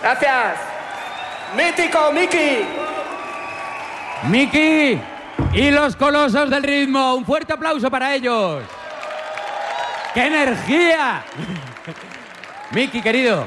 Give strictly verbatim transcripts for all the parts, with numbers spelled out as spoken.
Gracias. Mítico, Miki. Miki y los colosos del ritmo. Un fuerte aplauso para ellos. ¡Qué energía! Miki, querido.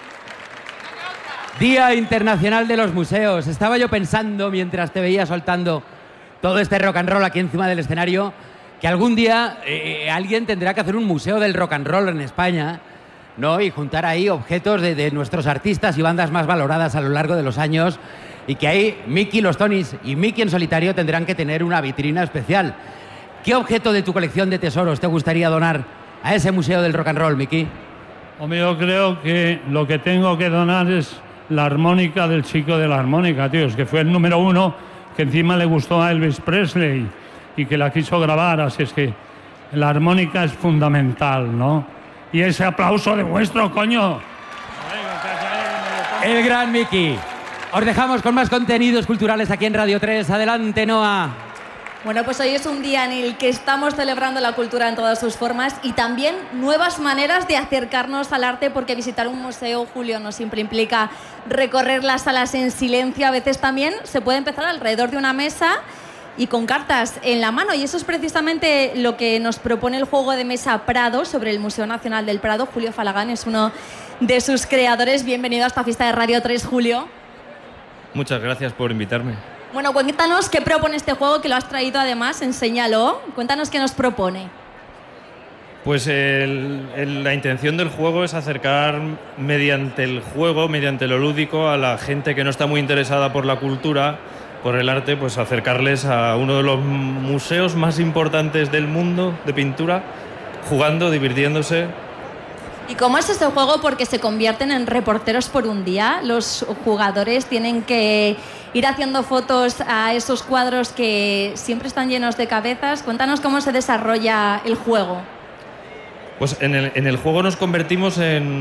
Día Internacional de los Museos. Estaba yo pensando, mientras te veía soltando todo este rock and roll aquí encima del escenario, que algún día eh, alguien tendrá que hacer un museo del rock and roll en España, ¿no? Y juntar ahí objetos de, de nuestros artistas y bandas más valoradas a lo largo de los años, y que ahí Miki, los Tonys y Miki en solitario tendrán que tener una vitrina especial. ¿Qué objeto de tu colección de tesoros te gustaría donar a ese museo del rock and roll, Miki? Hombre, yo creo que lo que tengo que donar es la armónica del chico de la armónica, tío, es que fue el número uno, que encima le gustó a Elvis Presley y que la quiso grabar, así es que la armónica es fundamental, ¿no? Y ese aplauso de vuestro, coño. El gran Miki. Os dejamos con más contenidos culturales aquí en Radio tres. Adelante, Noa. Bueno, pues hoy es un día en el que estamos celebrando la cultura en todas sus formas y también nuevas maneras de acercarnos al arte, porque visitar un museo, Julio, no siempre implica recorrer las salas en silencio. A veces también se puede empezar alrededor de una mesa y con cartas en la mano, y eso es precisamente lo que nos propone el juego de mesa Prado sobre el Museo Nacional del Prado. Julio Falagán es uno de sus creadores. Bienvenido a esta fiesta de Radio tres, Julio. Muchas gracias por invitarme. Bueno, cuéntanos qué propone este juego, que lo has traído además, enséñalo. Cuéntanos qué nos propone. Pues el, el, la intención del juego es acercar mediante el juego, mediante lo lúdico, a la gente que no está muy interesada por la cultura, por el arte, pues acercarles a uno de los museos más importantes del mundo de pintura, jugando, divirtiéndose. ¿Y cómo es este juego? Porque se convierten en reporteros por un día. Los jugadores tienen que ir haciendo fotos a esos cuadros que siempre están llenos de cabezas. Cuéntanos cómo se desarrolla el juego. Pues en el, en el juego nos convertimos en